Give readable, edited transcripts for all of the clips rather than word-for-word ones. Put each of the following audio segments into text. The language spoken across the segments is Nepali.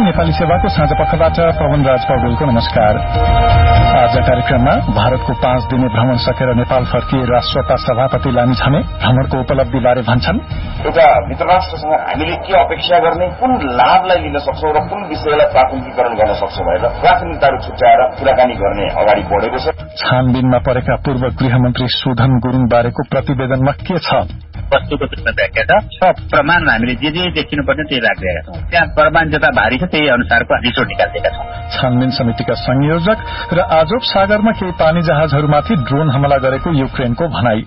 बीबीसी नेपाली सेवाको साँझ पखबाट पवन राज पौडेलको नमस्कार। आज कार्यक्रममा भारतको 5 दिने भ्रमण सकेर नेपाल फर्किए राष्ट्रपति सभापति लामिछाने भ्रमणको उपलब्धि बारे भन्छन्। एउटा मित्रराष्ट्रसँग हामीले के अपेक्षा गर्ने, कुन लाभलाई लिन सक्छौं र कुन विषयलाई प्राथमिकीकरण गर्न सक्छौं भनेर प्राथमिकताहरू छुट्याएर कुराकानी गर्ने अगाडि बढेको छ। छानबिनमा परेका पूर्व गृहमन्त्री सुधन गुरुङ बारेको प्रतिवेदनमा के छ? वस्तुको त्यसमा व्याख्या छ। प्रमाणमा हामीले जे देखिनु पर्ने त्यही राखिदिएका छौँ। त्यहाँ प्रमाण जता भारी छ त्यही अनुसारको रिपोर्ट निकालिदिएका छौँ। छानबिन समितिका संयोजक र आजोब सागरमा केही पानी जहाजहरूमाथि ड्रोन हमला गरेको युक्रेनको भनाई।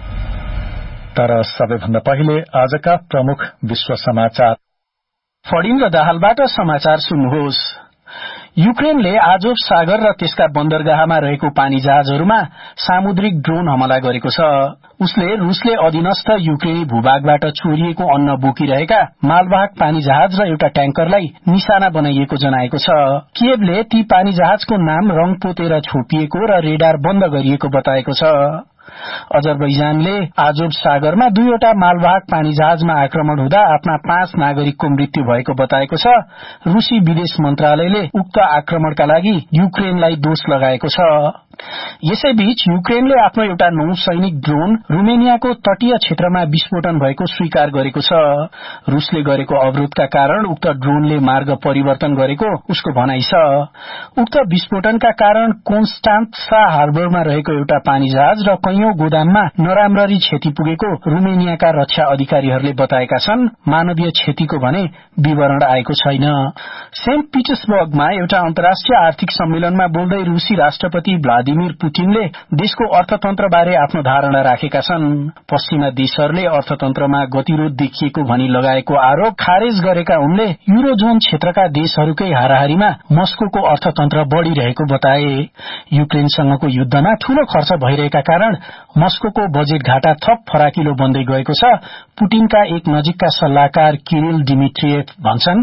तर सबैभन्दा पहिले आजका प्रमुख विश्व समाचार। फडिङ र दाहालबाट समाचार सुन्नुहोस्। युक्रेनले आजोब सागर र त्यसका बन्दरगाहमा रहेको पानी जहाजहरूमा सामुद्रिक ड्रोन हमला गरेको छ। उसले रुसले अधीनस्थ युक्रेनी भूभागबाट छोडिएको अन्न बोकिरहेका मालवाहक पानी जहाज र एउटा ट्याङ्करलाई निशाना बनाइएको जनाएको छ। किएभले ती पानी जहाजको नाम रंग पोतेर छोपिएको र रेडार बन्द गरिएको बताएको छ। अजरबैजानले आजोब सागरमा 2वटा मालवाहक पानी जहाजमा आक्रमण हुँदा आफ्ना 5 नागरिकको मृत्यु भएको बताएको छ। रूसी विदेश मन्त्रालयले उक्त आक्रमणका लागि युक्रेनलाई दोष लगाएको छ। यसैबीच युक्रेनले आफ्नो एउटा नौसैनिक ड्रोन रुमेनियाको तटीय क्षेत्रमा विस्फोटन भएको स्वीकार गरेको छ। रूसले गरेको अवरोधका कारण उक्त ड्रोनले मार्ग परिवर्तन गरेको उसको भनाइ छ। उक्त विस्फोटनका कारण कोन्स्टान्सा हार्बरमा रहेको एउटा पानी जहाज र कैयौं गोदाममा नराम्ररी क्षति पुगेको रुमेनियाका रक्षा अधिकारीहरूले बताएका छन्। मानवीय क्षतिको भने विवरण आएको छैन। सेन्ट पिटर्सबर्गमा एउटा अन्तर्राष्ट्रिय आर्थिक सम्मेलनमा बोल्दै रूसी राष्ट्रपति भ्लादिमिर पुटिनले देशको अर्थतन्त्रबारे आफ्नो धारणा राखेका छन्। पश्चिमा देशहरूले अर्थतन्त्रमा गतिरोध देखिएको भनी लगाएको आरोप खारेज गरेका उनले युरोजोन क्षेत्रका देशहरूकै हाराहारीमा मस्कोको अर्थतन्त्र बढ़िरहेको बताए। युक्रेनसँगको युद्धमा ठूलो खर्च भइरहेका कारण मस्कोको बजेट घाटा थप फराकिलो बन्दै गएको छ। पुटिनका एक नजिकका सल्लाहकार किरिल डिमिट्रिएभ भन्छन्,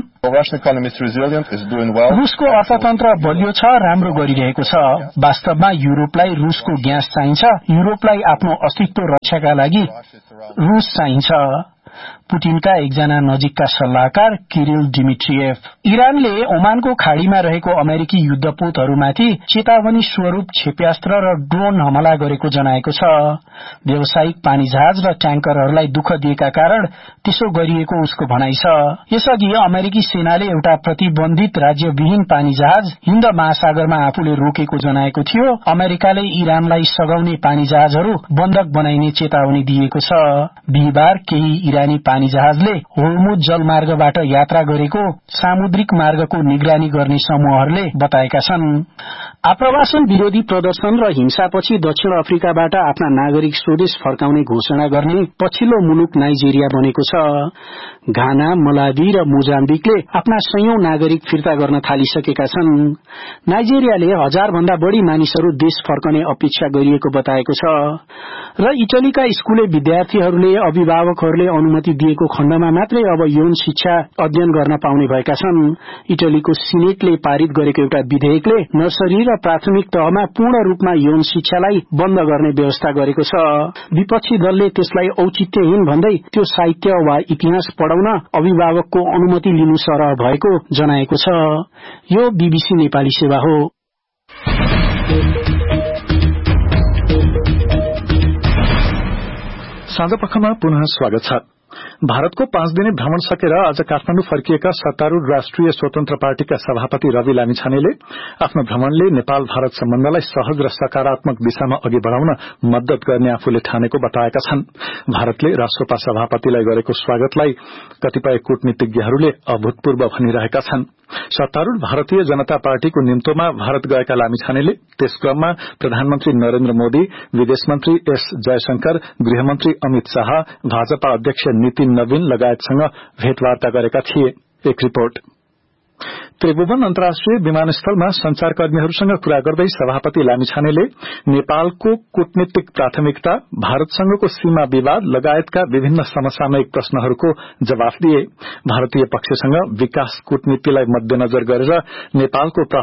रुसको अर्थतन्त्र बलियो छ, राम्रो गरिरहेको छ। वास्तवमा युरोपलाई रुसको ग्यास चाहिन्छ। युरोपलाई आफ्नो अस्तित्व रक्षाका लागि रुस चाहिन्छ। पुटिनका एकजना नजिकका सल्लाहकार किरिल डिमिट्रिएभ। इरानले ओमानको खाड़ीमा रहेको अमेरिकी युद्धपोतहरूमाथि चेतावनी स्वरूप क्षेप्यास्त्र र ड्रोन हमला गरेको जनाएको छ। व्यावसायिक पानी जहाज र ट्याङ्करहरूलाई दुःख दिएका कारण त्यसो गरिएको उसको भनाइ छ। यसअघि अमेरिकी सेनाले एउटा प्रतिबन्धित राज्यविहीन पानी जहाज हिन्द महासागरमा आफूले रोकेको जनाएको थियो। अमेरिकाले इरानलाई सघाउने पानी जहाजहरू बन्धक बनाइने चेतावनी दिएको छ। बिहिबार केही इरानी पानी जहाजले होर्मुज जलमार्गबाट यात्रा गरेको सामुद्रिक मार्गको निगरानी गर्ने समूहहरूले बताएका छन्। आप्रवासन विरोधी प्रदर्शन र हिंसापछि दक्षिण अफ्रिकाबाट आफ्ना नागरिक स्वदेश फर्काउने घोषणा गर्ने पछिल्लो मुलुक नाइजेरिया बनेको छ। घाना, मलावी र मोजाम्बिकले आफ्ना 100औं नागरिक फिर्ता गर्न थालिसकेका छन्। नाइजेरियाले 1000 भन्दा बढ़ी मानिसहरू देश फर्कने अपेक्षा गरिएको बताएको छ। र इटलीका स्कूले विद्यार्थीहरूले अभिभावकहरूले अनुमति दिएको खण्डमा मात्रै अब यौन शिक्षा अध्ययन गर्न पाउने भएका छन्। इटलीको सिनेटले पारित गरेको एउटा विधेयकले नर्सरी र प्राथमिक तहमा पूर्ण रूपमा यौन शिक्षालाई बन्द गर्ने व्यवस्था गरेको छ। विपक्षी दलले त्यसलाई औचित्यहीन भन्दै त्यो साहित्य वा इतिहास पढाउन अभिभावकको अनुमति लिनु सरह भएको जनाएको छ। यो बीबीसी नेपाली सेवा हो। साँझपखमा पुनः स्वागत छ। भारतको 5 दिने भ्रमण सकेर आज काठमाडौँ फर्किएका सत्तारूढ़ राष्ट्रिय स्वतन्त्र पार्टीका सभापति रवि लामिछानेले आफ्नो भ्रमणले नेपाल भारत सम्बन्धलाई सहज र सकारात्मक दिशामा अघि बढ़ाउन मद्दत गर्ने आफूले ठानेको बताएका छन्। भारतले राष्ट्रपति सभापतिलाई गरेको स्वागतलाई कतिपय कूटनीतिज्ञहरूले अभूतपूर्व भनिरहेका छन्। सत्तारूढ़ भारतीय जनता पार्टीको निम्तोमा भारत गएका लामिछानेले त्यस क्रममा प्रधानमन्त्री नरेन्द्र मोदी, विदेश मन्त्री एस जयशंकर, गृहमन्त्री अमित शाह, भाजपा अध्यक्ष नितिन नवीन लगायतसँग भेटवार्ता गरेका थिए। एक रिपोर्ट। त्रिभुवन अन्तर्राष्ट्रिय विमानस्थलमा संचारकर्मीहरूसँग कुरा गर्दै सभापति लामिछानेले नेपालको कूटनीतिक प्राथमिकता, भारतसँगको सीमा विवाद लगायतका विभिन्न समसामयिक प्रश्नहरूको जवाफ दिए। भारतीय पक्षसँग विकास कूटनीतिलाई मध्यनजर गरेर नेपालको